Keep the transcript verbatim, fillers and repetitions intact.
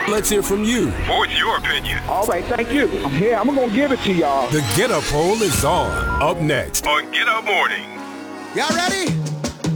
Let's hear from you. Voice your opinion. All right, thank you. I'm here. I'm going to give it to y'all. The Get Up Poll is on. Up next on Get Up Morning. Y'all ready?